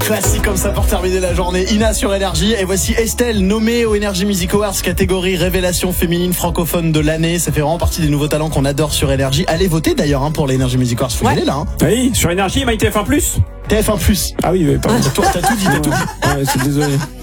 Classique comme ça pour terminer la journée. Ina sur Énergie. Et voici Estelle, nommée au Energy Music Awards catégorie révélation féminine francophone de l'année. Ça fait vraiment partie des nouveaux talents qu'on adore sur Énergie. Allez voter d'ailleurs pour les Energy Music Awards. Faut y aller là. Oui, sur Énergie, MyTF1+. TF1+. Ah oui, pardon. Toi, t'as tout dit. Ouais, c'est désolé.